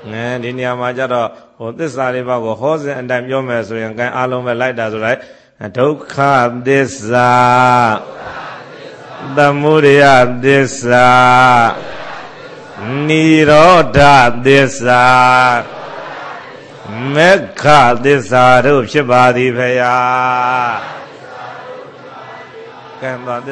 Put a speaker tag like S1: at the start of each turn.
S1: ဒီနေရာမှာကြတော့ဟိုသစ္စာလေးပါးကိုဟောစဉ်အတိုင်းပြောမယ်ဆိုရင်ကဲအားလုံးပဲလိုက်တာဆိုလိုက်ဒုက္ခသစ္စာသမုဒယသစ္စာနိရောဓသစ္စာမေခသစ္စာတို့ဖြစ်ပါသည်ဖေယကဲ